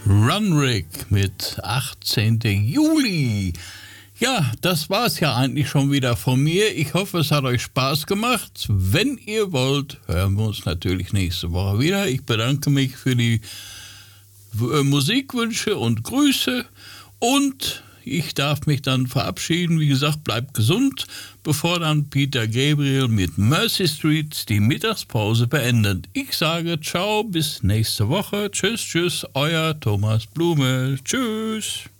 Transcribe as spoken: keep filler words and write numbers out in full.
Runrig mit achtzehnten Juli. Ja, das war's ja eigentlich schon wieder von mir. Ich hoffe, es hat euch Spaß gemacht. Wenn ihr wollt, hören wir uns natürlich nächste Woche wieder. Ich bedanke mich für die äh, Musikwünsche und Grüße und ich darf mich dann verabschieden. Wie gesagt, bleibt gesund, bevor dann Peter Gabriel mit Mercy Street die Mittagspause beendet. Ich sage ciao, bis nächste Woche. Tschüss, tschüss, euer Thomas Blume. Tschüss.